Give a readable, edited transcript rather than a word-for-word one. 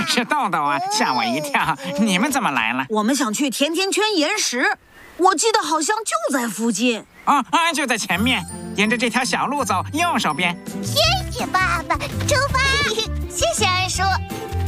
是豆豆啊，吓我一跳。你们怎么来了？ 我们想去甜甜圈岩石，我记得好像就在附近。 就在前面，沿着这条小路走，右手边。 谢谢爸爸，出发！谢谢二叔。